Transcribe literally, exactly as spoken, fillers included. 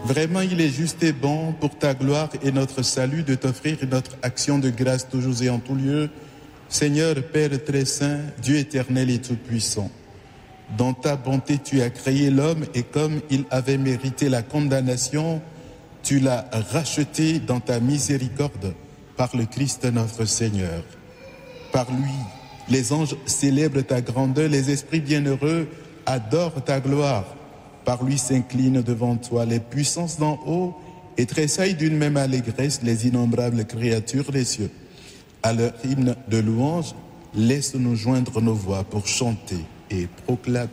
Vraiment, il est juste et bon pour ta gloire et notre salut de t'offrir notre action de grâce toujours et en tout lieu. Seigneur, Père très saint, Dieu éternel et tout-puissant, dans ta bonté, tu as créé l'homme et comme il avait mérité la condamnation, tu l'as racheté dans ta miséricorde par le Christ notre Seigneur. Par lui, les anges célèbrent ta grandeur, les esprits bienheureux adorent ta gloire. Par lui s'inclinent devant toi les puissances d'en haut et tressaillent d'une même allégresse les innombrables créatures des cieux. À leur hymne de louange, laisse-nous joindre nos voix pour chanter et proclamer